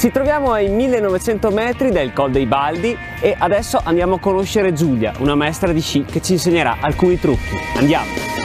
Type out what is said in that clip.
Ci troviamo ai 1900 metri dal Col dei Baldi e adesso andiamo a conoscere Giulia, una maestra di sci che ci insegnerà alcuni trucchi. Andiamo!